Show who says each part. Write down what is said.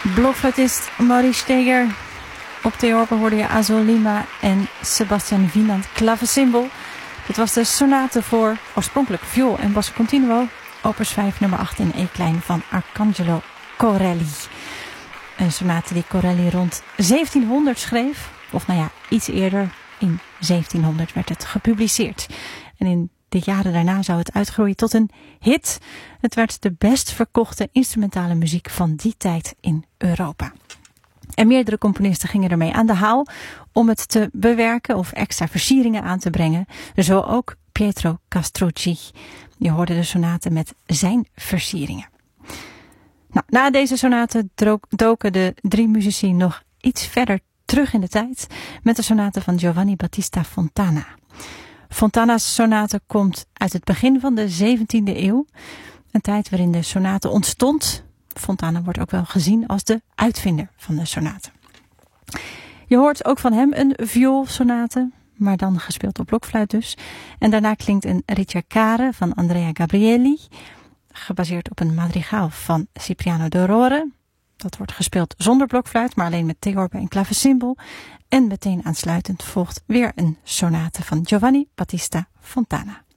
Speaker 1: Blokfluitist Maurice Steger. Op theorbe hoorde je Azul Lima en Sebastian Wienand klavecimbal. Dit was de sonate voor oorspronkelijk viool en basso continuo. Opus 5 nummer 8 in E-klein van Arcangelo Corelli. Een sonate die Corelli rond 1700 schreef. Of nou ja, iets eerder. In 1700 werd het gepubliceerd. En in de jaren daarna zou het uitgroeien tot een hit. Het werd de best verkochte instrumentale muziek van die tijd in Europa. En meerdere componisten gingen ermee aan de haal om het te bewerken of extra versieringen aan te brengen. Zo ook Pietro Castrucci. Je hoorde de sonate met zijn versieringen. Nou, na deze sonate doken de drie muzici nog iets verder terug in de tijd met de sonate van Giovanni Battista Fontana. Fontana's sonate komt uit het begin van de 17e eeuw. Een tijd waarin de sonate ontstond. Fontana wordt ook wel gezien als de uitvinder van de sonate. Je hoort ook van hem een vioolsonate, maar dan gespeeld op blokfluit dus. En daarna klinkt een Ricercare van Andrea Gabrieli, gebaseerd op een madrigaal van Cipriano d'Aurore. Dat wordt gespeeld zonder blokfluit, maar alleen met theorbe en klavecimbal. En meteen aansluitend volgt weer een sonate van Giovanni Battista Fontana.